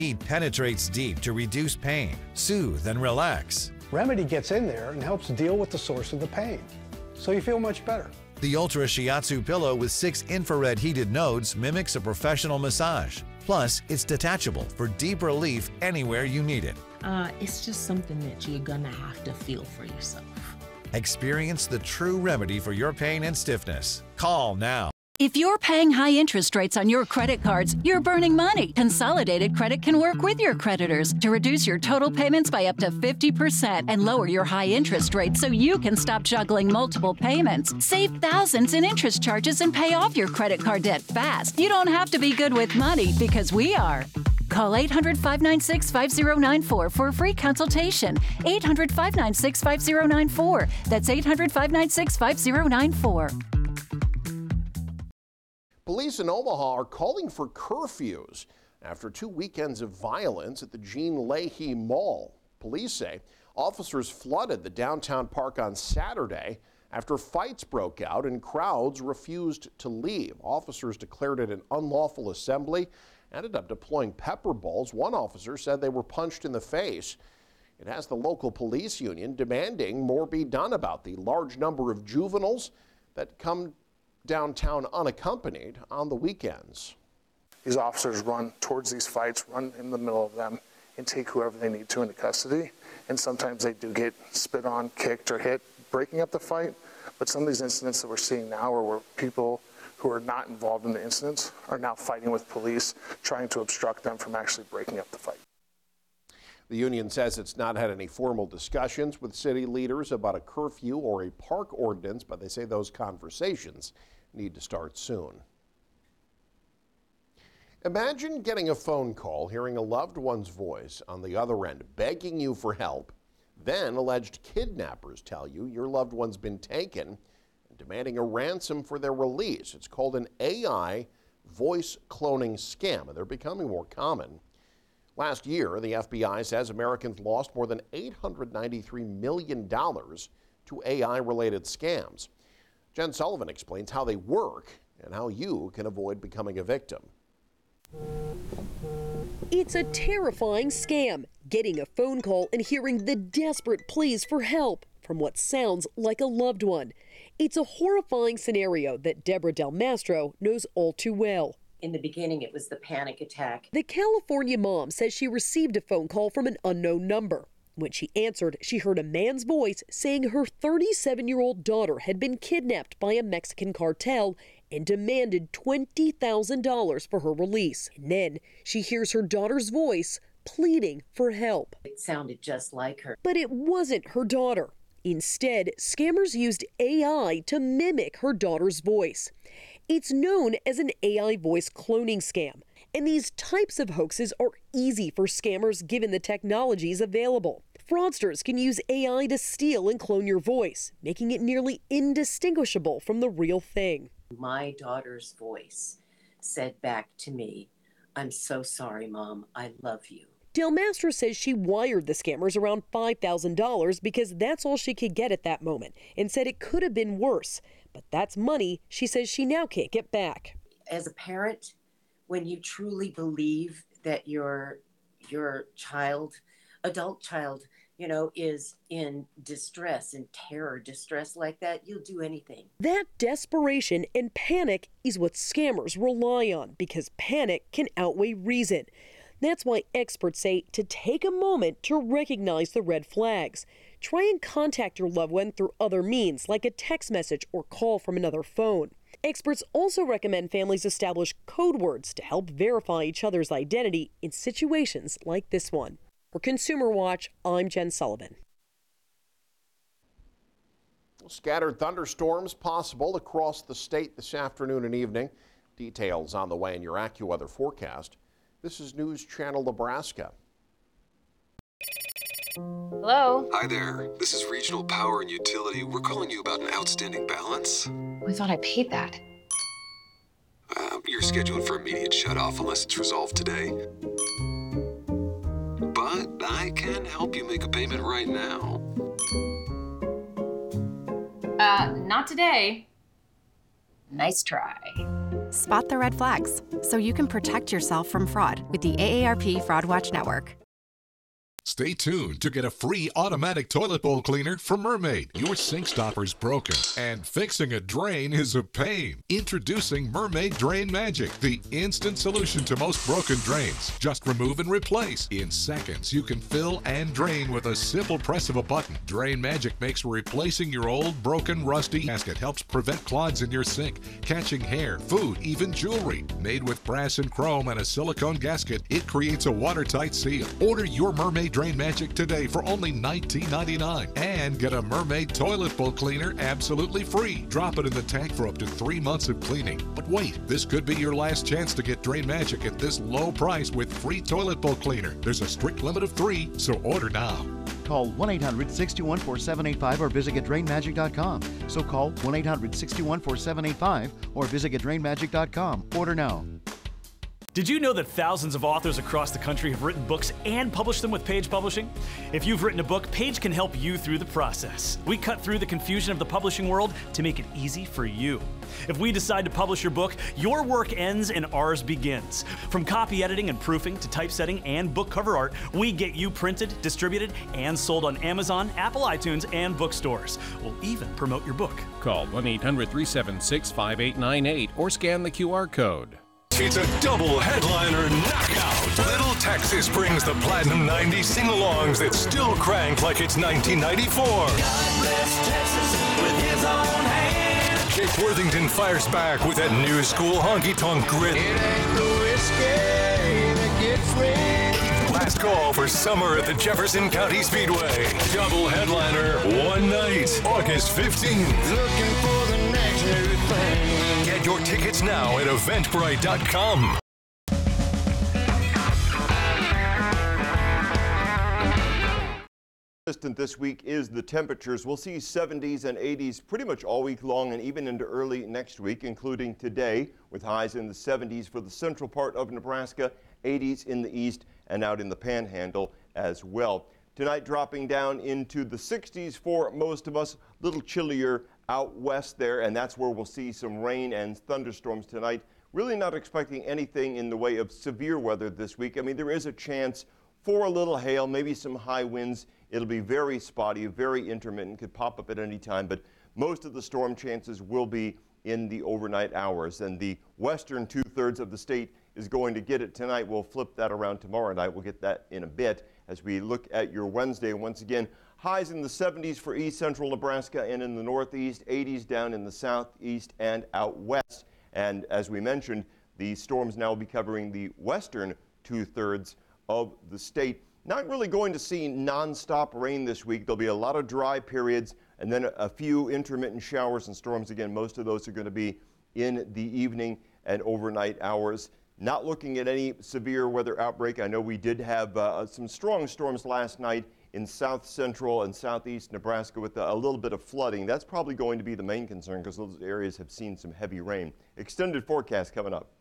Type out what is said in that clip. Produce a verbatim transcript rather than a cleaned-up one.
Heat penetrates deep to reduce pain, soothe, and relax. Remedy gets in there and helps deal with the source of the pain, so you feel much better. The Ultra Shiatsu pillow with six infrared heated nodes mimics a professional massage. Plus, it's detachable for deep relief anywhere you need it. Uh, it's just something that you're gonna have to feel for yourself. Experience the true remedy for your pain and stiffness. Call now. If you're paying high interest rates on your credit cards, you're burning money. Consolidated Credit can work with your creditors to reduce your total payments by up to fifty percent and lower your high interest rates so you can stop juggling multiple payments. Save thousands in interest charges and pay off your credit card debt fast. You don't have to be good with money because we are. Call eight hundred, five nine six, five zero nine four for a free consultation. eight hundred, five nine six, five zero nine four. That's eight hundred, five nine six, five zero nine four. Police in Omaha are calling for curfews after two weekends of violence at the Jean Leahy Mall. Police say officers flooded the downtown park on Saturday after fights broke out and crowds refused to leave. Officers declared it an unlawful assembly, ended up deploying pepper balls. One officer said they were punched in the face. It has the local police union demanding more be done about the large number of juveniles that come downtown unaccompanied on the weekends. These officers run towards these fights, run in the middle of them, and take whoever they need to into custody. And sometimes they do get spit on, kicked, or hit, breaking up the fight. But some of these incidents that we're seeing now are where people who are not involved in the incidents are now fighting with police, trying to obstruct them from actually breaking up the fight. The union says it's not had any formal discussions with city leaders about a curfew or a park ordinance, but they say those conversations need to start soon. Imagine getting a phone call, hearing a loved one's voice on the other end, begging you for help. Then alleged kidnappers tell you your loved one's been taken and demanding a ransom for their release. It's called an A I voice cloning scam, and they're becoming more common. Last year, the F B I says Americans lost more than eight hundred ninety-three million dollars to A I-related scams. Jen Sullivan explains how they work and how you can avoid becoming a victim. It's a terrifying scam, getting a phone call and hearing the desperate pleas for help from what sounds like a loved one. It's a horrifying scenario that Deborah Del Mastro knows all too well. In the beginning, it was the panic attack. The California mom says she received a phone call from an unknown number. When she answered, she heard a man's voice saying her thirty-seven-year-old daughter had been kidnapped by a Mexican cartel and demanded twenty thousand dollars for her release. And then she hears her daughter's voice pleading for help. It sounded just like her. But it wasn't her daughter. Instead, scammers used A I to mimic her daughter's voice. It's known as an A I voice cloning scam, and these types of hoaxes are easy for scammers given the technologies available. Fraudsters can use A I to steal and clone your voice, making it nearly indistinguishable from the real thing. My daughter's voice said back to me, "I'm so sorry, Mom, I love you." Del Mastro says she wired the scammers around five thousand dollars because that's all she could get at that moment, and said it could have been worse. But that's money she says she now can't get back. As a parent, when you truly believe that your your child, adult child, you know, is in distress and terror, distress like that, you'll do anything. That desperation and panic is what scammers rely on because panic can outweigh reason. That's why experts say to take a moment to recognize the red flags. Try and contact your loved one through other means, like a text message or call from another phone. Experts also recommend families establish code words to help verify each other's identity in situations like this one. For Consumer Watch, I'm Jen Sullivan. Scattered thunderstorms possible across the state this afternoon and evening. Details on the way in your AccuWeather forecast. This is News Channel Nebraska. Hello? Hi there. This is Regional Power and Utility. We're calling you about an outstanding balance. We thought I paid that. Uh, you're scheduled for immediate shutoff unless it's resolved today. But I can help you make a payment right now. Uh, not today. Nice try. Spot the red flags so you can protect yourself from fraud with the A A R P Fraud Watch Network. Stay tuned to get a free automatic toilet bowl cleaner from Mermaid. Your sink stopper's broken, and fixing a drain is a pain. Introducing Mermaid Drain Magic, the instant solution to most broken drains. Just remove and replace. In seconds, you can fill and drain with a simple press of a button. Drain Magic makes replacing your old, broken, rusty gasket helps prevent clogs in your sink, catching hair, food, even jewelry. Made with brass and chrome and a silicone gasket, it creates a watertight seal. Order your Mermaid Drain Magic today for only nineteen ninety-nine dollars and get a Mermaid toilet bowl cleaner absolutely free. Drop it in the tank for up to three months of cleaning. But wait, this could be your last chance to get Drain Magic at this low price with free toilet bowl cleaner. There's a strict limit of three, so order now. Call one eight hundred, six two one, four seven eight five or visit get drain magic dot com. So call one eight hundred, six two one, four seven eight five or visit get drain magic dot com. Order now. Did you know that thousands of authors across the country have written books and published them with Page Publishing? If you've written a book, Page can help you through the process. We cut through the confusion of the publishing world to make it easy for you. If we decide to publish your book, your work ends and ours begins. From copy editing and proofing to typesetting and book cover art, we get you printed, distributed, and sold on Amazon, Apple iTunes, and bookstores. We'll even promote your book. Call one eight hundred, three seven six, five eight nine eight or scan the Q R code. It's a double headliner knockout. Little Texas brings the Platinum ninety sing-alongs that still crank like it's nineteen ninety-four. God bless Texas with his own hand. Jake Worthington fires back with that new school honky-tonk grit. It ain't the whiskey that gets me. Last call for summer at the Jefferson County Speedway. Double headliner, one night, August fifteenth. Looking for the next new thing. Get your tickets now at eventbrite dot com. Consistent this week is the temperatures. We'll see seventies and eighties pretty much all week long and even into early next week, including today, with highs in the seventies for the central part of Nebraska, eighties in the east and out in the panhandle as well. Tonight dropping down into the sixties for most of us, a little chillier out west there, and that's where we'll see some rain and thunderstorms tonight. Really not expecting anything in the way of severe weather this week. I mean, there is a chance for a little hail, maybe some high winds. It'll be very spotty, very intermittent, could pop up at any time, but most of the storm chances will be in the overnight hours. And the western two-thirds of the state is going to get it tonight. We'll flip that around tomorrow night. We'll get that in a bit as we look at your Wednesday. Once again, highs in the seventies for east central Nebraska and in the northeast, eighties down in the southeast and out west. And as we mentioned, the storms now will be covering the western two-thirds of the state. Not really going to see nonstop rain this week. There'll be a lot of dry periods and then a few intermittent showers and storms. Again, most of those are going to be in the evening and overnight hours. Not looking at any severe weather outbreak. I know we did have uh, some strong storms last night in south central and southeast Nebraska with a, a little bit of flooding. That's probably going to be the main concern because those areas have seen some heavy rain. Extended forecast coming up.